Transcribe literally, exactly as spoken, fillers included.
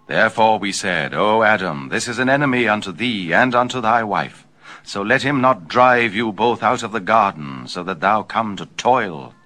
Therefore we said, O Adam, this is an enemy unto thee and unto thy wife. So let him not drive you both out of the garden, so that thou come to toil